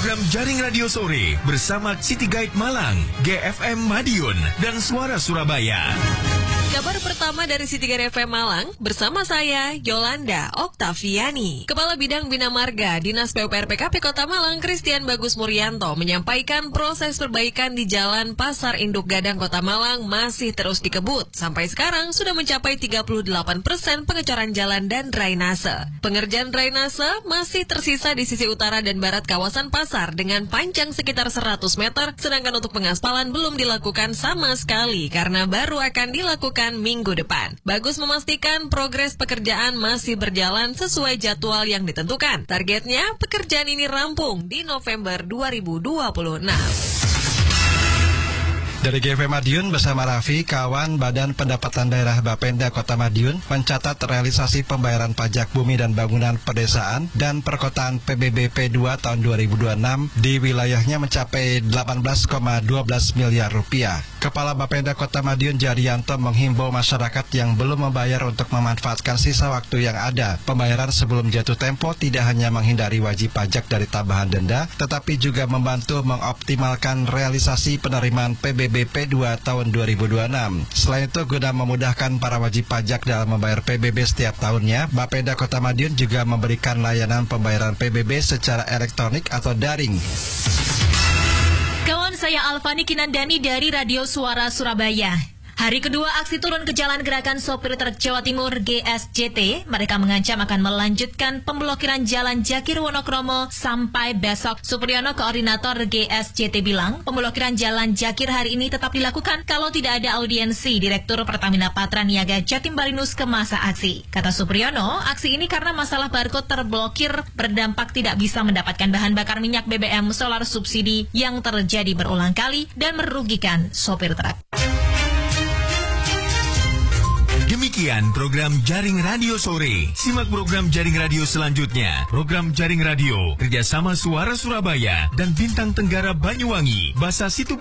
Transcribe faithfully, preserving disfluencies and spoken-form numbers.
program Jaring Radio Sore bersama City Guide Malang, G F M Madiun, dan Suara Surabaya. Kabar pertama dari City Guide F M Malang bersama saya, Yolanda Oktaviani. Kepala Bidang Bina Marga Dinas P U P R P K P Kota Malang, Christian Bagus Muryanto, menyampaikan proses perbaikan di Jalan Pasar Induk Gadang Kota Malang masih terus dikebut. Sampai sekarang sudah mencapai tiga puluh delapan persen pengecoran jalan dan drainase. Pengerjaan drainase masih tersisa di sisi utara dan barat kawasan pasar dengan panjang sekitar seratus meter, sedangkan untuk pengaspalan belum dilakukan sama sekali karena baru akan dilakukan minggu depan. Bagus memastikan progres pekerjaan masih berjalan sesuai jadwal yang ditentukan. Targetnya pekerjaan ini rampung di November dua ribu dua puluh enam. Dari G F M Madiun bersama Raffi, kawan Badan Pendapatan Daerah Bapenda Kota Madiun mencatat realisasi pembayaran pajak bumi dan bangunan pedesaan dan perkotaan P B B P dua tahun dua ribu dua puluh enam di wilayahnya mencapai delapan belas koma satu dua miliar rupiah. Kepala Bapenda Kota Madiun Jarianto menghimbau masyarakat yang belum membayar untuk memanfaatkan sisa waktu yang ada. Pembayaran sebelum jatuh tempo tidak hanya menghindari wajib pajak dari tambahan denda, tetapi juga membantu mengoptimalkan realisasi penerimaan P B B P dua tahun dua ribu dua puluh enam. Selain itu, guna memudahkan para wajib pajak dalam membayar P B B setiap tahunnya, Bapenda Kota Madiun juga memberikan layanan pembayaran P B B secara elektronik atau daring. Kawan saya Alfani Kinandani dari Radio Suara Surabaya. Hari kedua aksi turun ke jalan gerakan sopir truk Jawa Timur G S J T, mereka mengancam akan melanjutkan pemblokiran jalan Jakir Wonokromo sampai besok. Supriyono, koordinator G S J T bilang, pemblokiran jalan Jakir hari ini tetap dilakukan kalau tidak ada audiensi Direktur Pertamina Patra Niaga Jatim Balinus ke masa aksi. Kata Supriyono, aksi ini karena masalah barcode terblokir berdampak tidak bisa mendapatkan bahan bakar minyak B B M solar subsidi yang terjadi berulang kali dan merugikan sopir truk. Demikian program Jaring Radio Sore. Simak program Jaring Radio selanjutnya. Program Jaring Radio kerjasama Suara Surabaya dan Bintang Tenggara Banyuwangi. Basa Situ